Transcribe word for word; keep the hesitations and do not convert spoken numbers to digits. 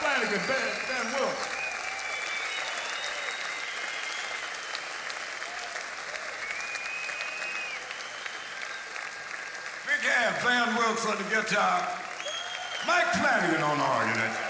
Flanagan, Ben, Ben Wilkes. Big hand, Van Wilkes on the guitar. Mike Flanagan on the organ.